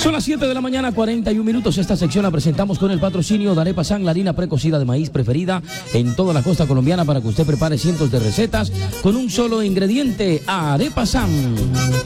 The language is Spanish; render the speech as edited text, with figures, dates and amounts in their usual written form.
Son las 7 de la mañana, 41 minutos. Esta sección la presentamos con el patrocinio de Arepa San, la harina precocida de maíz preferida en toda la costa colombiana para que usted prepare cientos de recetas con un solo ingrediente, Arepa San.